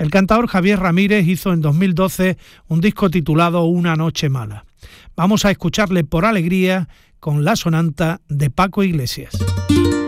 El cantador Javier Ramírez hizo en 2012 un disco titulado Una noche mala. Vamos a escucharle Por alegría con la sonanta de Paco Iglesias.